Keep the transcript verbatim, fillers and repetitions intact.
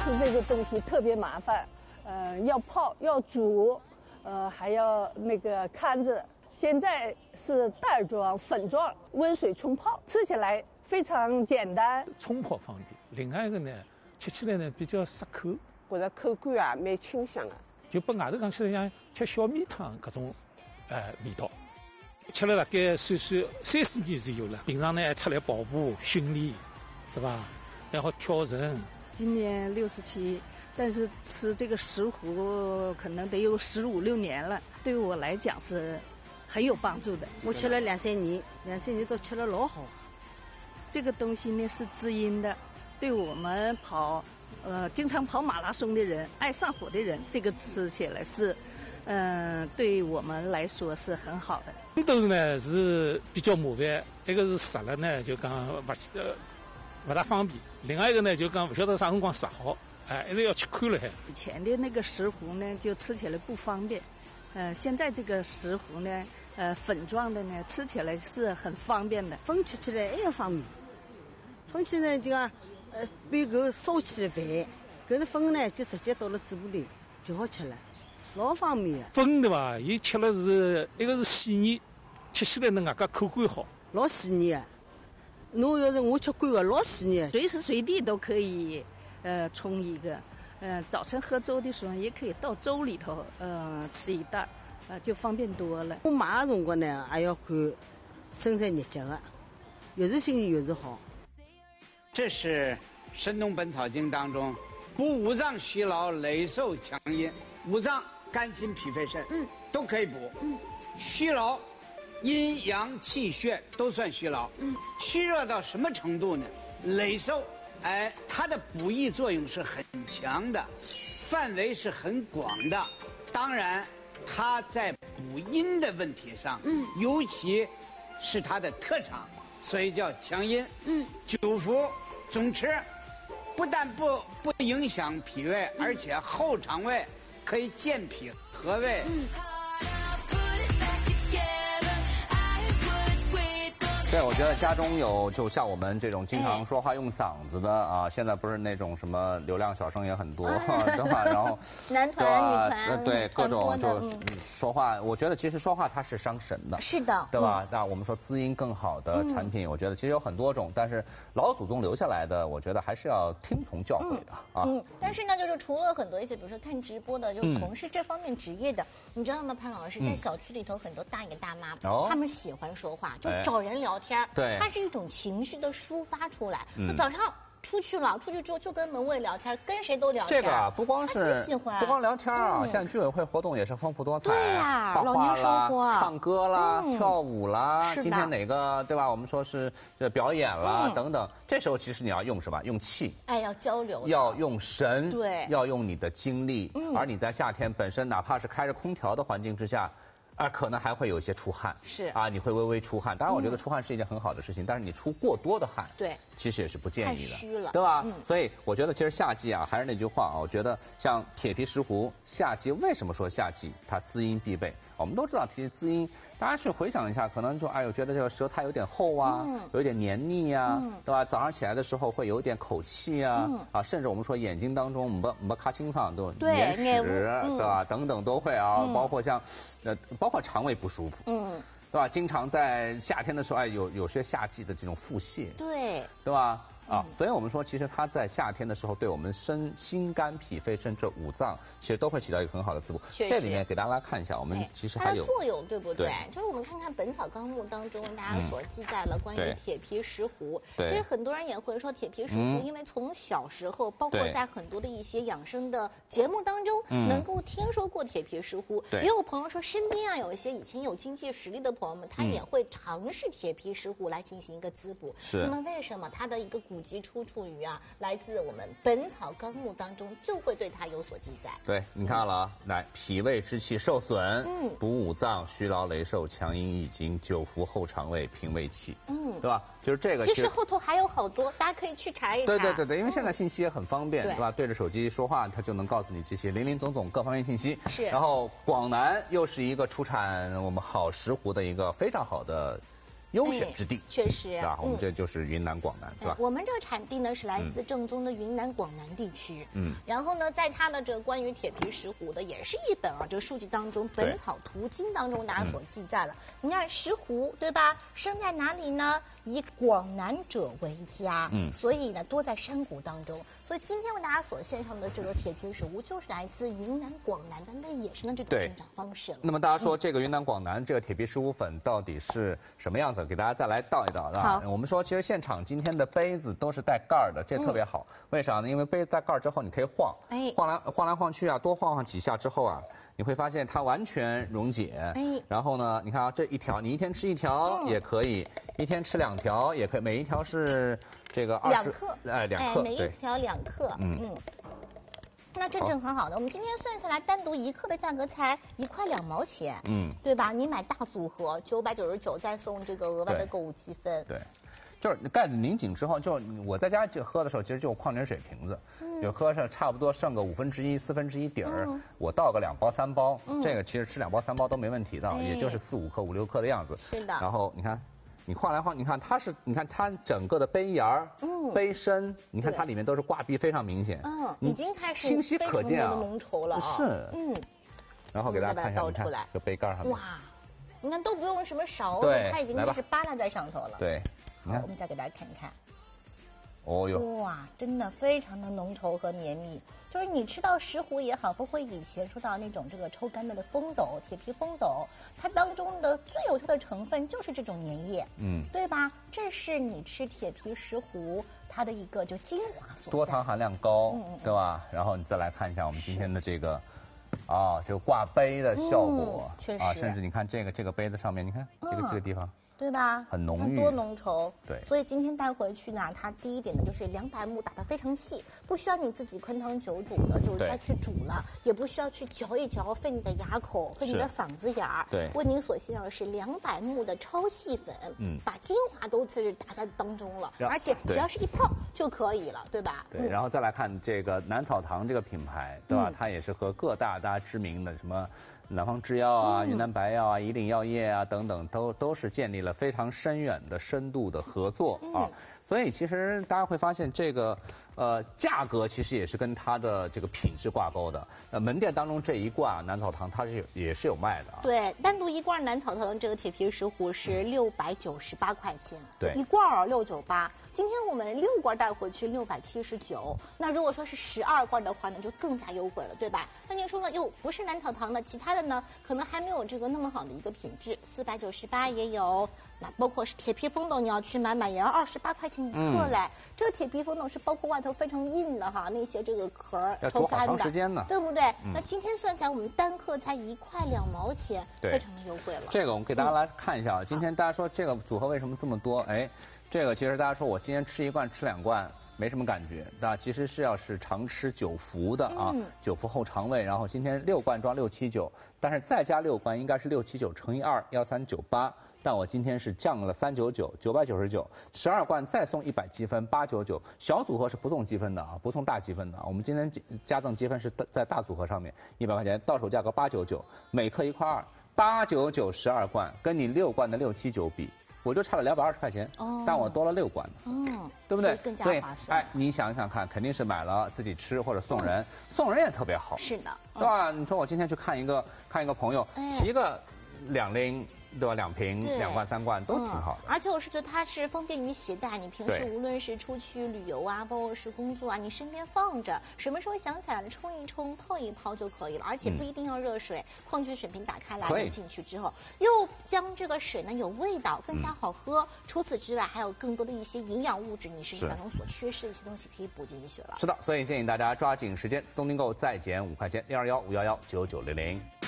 吃这个东西特别麻烦，呃，要泡要煮，呃，还要那个看着。现在是袋装、粉装，温水冲泡，吃起来非常简单。 冲泡方便，另外一个呢，吃起来呢比较适口， 觉着口感啊蛮清香的， 就把外头讲起来像吃小米汤搿种呃味道。吃了大概算算三四年是有了，平常呢还出来跑步训练，对吧？然后跳绳。 今年六十七，但是吃这个石斛可能得有十五六年了，对我来讲是很有帮助的。 我吃了两三年，两三年都吃了老好。 这个东西呢是滋阴的，对我们跑呃经常跑马拉松的人、爱上火的人，这个吃起来是。嗯，对我们来说是很好的。 红豆呢是比较麻烦，一个是熟了呢就讲不呃不大方便，另外一个呢就讲不晓得啥辰光熟好，哎，一直要去看了还。 以前的那个石斛呢就吃起来不方便，呃，现在这个石斛呢，呃，粉状的呢吃起来是很方便的。 粉吃起来还要方便，粉起来就讲呃把搿烧起来饭，搿个粉呢就直接倒了嘴巴里就好吃了。老方便的， 粉对吧？伊吃了是一个是细腻，吃起来呢外加口感好， 老细腻的。侬要是我吃惯的，老细腻， 随时随地都可以，呃，冲一个，呃，早晨喝粥的时候也可以倒粥里头，呃，吃一袋，呃，就方便多了。 我买的辰光呢，还要看生产日节的，越是新鲜越是好。 这是《神农本草经》当中，补五脏虚劳、累瘦强阴，五脏。肝心脾肺肾，嗯，都可以补。嗯，虚劳，阴阳气血都算虚劳。嗯，虚热到什么程度呢？累瘦，哎，它的补益作用是很强的，范围是很广的。当然，它在补阴的问题上，嗯，尤其是它的特长，所以叫强阴。嗯，久服总吃，不但不不影响脾胃，而且后肠胃。可以健脾和胃。嗯对，我觉得家中有就像我们这种经常说话用嗓子的啊，现在不是那种什么流量小生也很多，对吧？然后男团、女团， 对各种就说话，我觉得其实说话它是伤神的， 是的， 对吧？那我们说滋阴更好的产品，我觉得其实有很多种，但是老祖宗留下来的，我觉得还是要听从教诲的啊。 嗯，但是呢，就是除了很多一些，比如说看直播的，就从事这方面职业的，你知道吗？潘老师，在小区里头很多大爷大妈，他们喜欢说话，就找人聊天。 对， 它是一种情绪的抒发出来。就早上出去了，出去之后就跟门卫聊天，跟谁都聊天。 这个啊，不光是喜欢， 不光聊天啊，现在居委会活动也是丰富多彩。 对呀， 画画啦，唱歌啦， 嗯、 跳舞啦， 今天哪个对吧？我们说是这表演啦、嗯、等等。这时候其实你要用什么？用气。 哎，要交流。 要用神。 对。 要用你的精力。嗯。而你在夏天本身，哪怕是开着空调的环境之下。啊，可能还会有一些出汗， 是啊，你会微微出汗。当然，我觉得出汗是一件很好的事情，嗯、但是你出过多的汗， 对， 其实也是不建议的， 太虚了， 对吧？ 嗯、 所以我觉得，其实夏季啊，还是那句话啊，我觉得像铁皮石斛，夏季为什么说夏季它滋阴必备？我们都知道，其实滋阴，大家去回想一下，可能就哎呦，觉得这个舌苔有点厚啊，嗯、有点黏腻啊，嗯、对吧？早上起来的时候会有点口气啊，嗯、啊，甚至我们说眼睛当中没没咔清嗓都黏屎，对吧？等等都会啊，包括像呃，包括肠胃不舒服。嗯，对吧？经常在夏天的时候，哎，有有些夏季的这种腹泻， 对， 对吧？啊，所以我们说，其实它在夏天的时候，对我们身心肝脾肺肾这五脏，其实都会起到一个很好的滋补。这里面给大家看一下，我们其实还有它的作用，对不对？对就是我们看看《本草纲目》当中，大家所记载了关于铁皮石斛。其实很多人也会说，铁皮石斛，因为从小时候，包括在很多的一些养生的节目当中，能够听说过铁皮石斛。也有朋友说，身边啊有一些以前有经济实力的朋友们，他也会尝试铁皮石斛来进行一个滋补。 是。 那么为什么它的一个古籍出处于啊，来自我们《本草纲目》当中，就会对它有所记载。 对，你看了啊，来，脾胃之气受损，嗯，补五脏，虚劳累瘦，强阴益精，久服后肠胃，平胃气，嗯，对吧？就是这个。 其实后头还有好多，大家可以去查一查。 对对对对，因为现在信息也很方便，对吧？对着手机说话，它就能告诉你这些林林总总各方面信息。 是。 然后广南又是一个出产我们好石斛的一个非常好的。 优选之地， 确实， 对吧？我们这就是云南广南，对吧？ 我们这个产地呢是来自正宗的云南广南地区，嗯，然后呢，在它的这个关于铁皮石斛的也是一本啊，这个书籍当中《本草图经》当中大家所记载了。你看石斛，对吧？生在哪里呢？以广南者为佳，嗯，所以呢多在山谷当中。所以今天为大家所献上的这个铁皮石斛，就是来自云南广南的类野生的这种生长方式。那么大家说这个云南广南这个铁皮石斛粉到底是什么样子？给大家再来倒一倒的。好，我们说其实现场今天的杯子都是带盖儿的，这特别好。嗯、为啥呢？因为杯子带盖儿之后，你可以晃，哎，晃来晃来晃去啊，多晃晃几下之后啊。你会发现它完全溶解，哎，然后呢，你看啊，这一条你一天吃一条也可以，一天吃两条也可以，每一条是这个二十克， 哎，两克， 每一条两克，嗯嗯，那这正很好的。我们今天算下来，单独一克的价格才一块两毛钱，嗯，对吧？你买大组合九百九十九，再送这个额外的购物积分， 对。就是盖子拧紧之后，就我在家就喝的时候，其实就矿泉水瓶子，嗯、就喝上差不多剩个五分之一、四分之一底儿，嗯、我倒个两包三包，嗯、这个其实吃两包三包都没问题的，哎、也就是四五克、五六克的样子。 是的。 然后你看，你晃来晃，你看它是，你看它整个的杯沿儿、嗯、杯身，你看它里面都是挂壁非常明显， 嗯，已经开始清晰可见啊， 浓稠了、哦， 是，嗯。然后给大家看一下，你看这个杯盖上面，哇， 你看都不用什么勺子，它已经开始扒拉在上头了。 对。 好，我们再给大家看一看。 哦哟， 哇，真的非常的浓稠和绵密。就是你吃到石斛也好，包括以前说到那种这个抽干的的蜂斗、铁皮蜂斗，它当中的最有效的成分就是这种粘液，嗯，对吧？这是你吃铁皮石斛它的一个就精华所在。 多糖含量高，嗯、对吧？然后你再来看一下我们今天的这个。啊，这个挂杯的效果， 嗯、确实啊，甚至你看这个这个杯子上面，你看这个、嗯、这个地方。 对吧？ 很浓郁， 多浓稠。 对， 所以今天带回去呢，它第一点呢就是两百目打得非常细，不需要你自己昆汤久煮的，就是再去煮了，也不需要去嚼一嚼，费你的牙口，费你的嗓子眼儿。 对， 为您所献上的是两百目的超细粉，嗯，把精华都是打在当中了，而且只要是一泡就可以了，对吧？ 对，嗯、然后再来看这个南草堂这个品牌，对吧？嗯、它也是和各大大家知名的什么。南方制药啊、云南白药啊、以岭药业啊等等，都都是建立了非常深远的、深度的合作啊。嗯、所以其实大家会发现，这个呃价格其实也是跟它的这个品质挂钩的。呃，门店当中这一罐南草堂它是也是有卖的啊。 对，单独一罐南草堂这个铁皮石斛是六百九十八块钱， 对， 一罐儿六九八。今天我们六罐带回去六百七十九，那如果说是十二罐的话呢，就更加优惠了，对吧？那您说呢？又不是南草堂的，其他的呢，可能还没有这个那么好的一个品质，四百九十八也有。那包括是铁皮蜂斗，你要去买买也要二十八块钱一克嘞。嗯、这个铁皮蜂斗是包括外头非常硬的哈，那些这个壳抽干的， 要煮好长时间呢， 对不对？嗯、那今天算起来，我们单克才一块两毛钱，非常的优惠了。 这个我们给大家来看一下，嗯、今天大家说这个组合为什么这么多？哎。这个其实大家说我今天吃一罐吃两罐没什么感觉，那其实是要是常吃久服的啊，嗯、久服后肠胃。然后今天六罐装六七九，但是再加六罐应该是六七九乘以二幺三九八，但我今天是降了三九九九百九十九，十二罐再送一百积分八九九，小组合是不送积分的啊，不送大积分的啊。我们今天加赠积分是在大组合上面一百块钱，到手价格八九九，每克一块二，八九九十二罐，跟你六罐的六七九比。我就差了两百二十块钱，哦、但我多了六罐呢，哦、对不对？ 更加划算。 哎，你想想看，肯定是买了自己吃或者送人，嗯、送人也特别好。 是的， 对吧？你说我今天去看一个看一个朋友，哎、提个两拎。对吧？两瓶、两罐、三罐都挺好的、 嗯。而且我是觉得它是方便于携带，你平时无论是出去旅游啊，包括是工作啊，你身边放着，什么时候想起来了冲一冲、泡一泡就可以了。而且不一定要热水，嗯、矿泉水瓶打开来扔进去之后，又将这个水呢有味道，更加好喝。嗯、除此之外，还有更多的一些营养物质，你身体当中所缺失的一些东西可以补进去了。 是的，所以建议大家抓紧时间自动订购，再减五块钱，零二幺五幺幺九九零零。